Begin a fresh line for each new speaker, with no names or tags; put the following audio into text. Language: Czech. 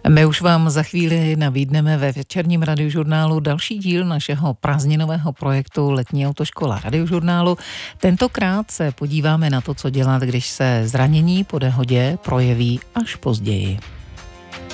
My už vám za chvíli nabídneme ve večerním radiožurnálu další díl našeho prázdninového projektu Letní autoškola radiožurnálu. Tentokrát se podíváme na to, co dělat, když se zranění po nehodě projeví až později.